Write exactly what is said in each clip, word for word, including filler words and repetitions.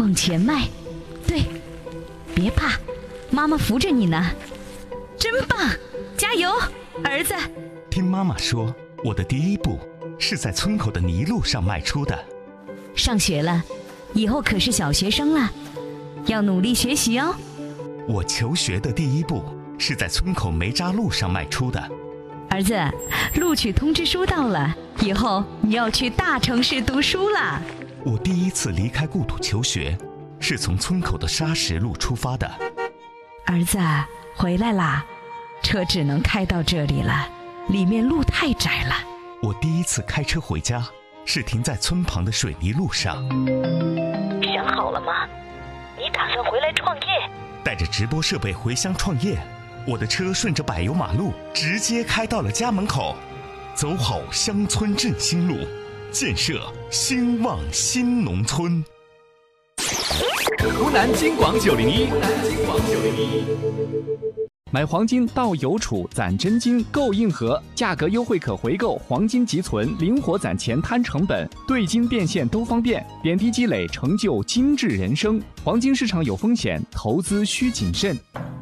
往前迈，对，别怕，妈妈扶着你呢，真棒，加油，儿子。 听妈妈说，我的第一步是在村口的泥路上迈出的。 上学了，以后可是小学生了，要努力学习哦。 我求学的第一步是在村口煤渣路上迈出的。 儿子，录取通知书到了，以后你要去大城市读书了。 我第一次离开故土求学，是从村口的沙石路出发的。 儿子，回来啦，车只能开到这里了，里面路太窄了。 我第一次开车回家，是停在村旁的水泥路上。 想好了吗？你打算回来创业？ 带着直播设备回乡创业，我的车顺着柏油马路直接开到了家门口。走好乡村振兴路，建设兴旺新农村。 湖南金广九零一，湖南金广九零一。买黄金到邮储攒真金购硬核，价格优惠可回购，黄金即存，灵活攒钱摊成本，兑金变现都方便，点滴积累成就精致人生。黄金市场有风险，投资需谨慎。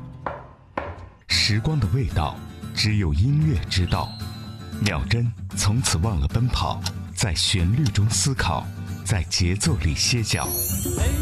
时光的味道，只有音乐知道。秒针从此忘了奔跑，在旋律中思考，在节奏里歇脚。